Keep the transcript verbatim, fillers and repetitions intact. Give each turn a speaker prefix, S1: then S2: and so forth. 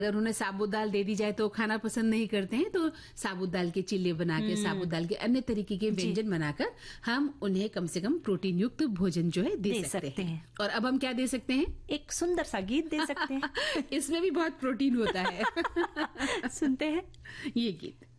S1: अगर उन्हें साबुत दाल दे दी जाए तो खाना पसंद नहीं करते हैं, तो साबुत दाल के चिल्ले बना के, साबुत दाल के अन्य तरीके के व्यंजन बनाकर हम उन्हें कम से कम प्रोटीन युक्त भोजन जो है दे, दे सकते, सकते हैं।, हैं। और अब हम क्या दे सकते हैं?
S2: एक सुंदर सा गीत दे सकते हैं।
S1: इसमें भी बहुत प्रोटीन होता है।
S2: सुनते हैं
S1: ये गीत।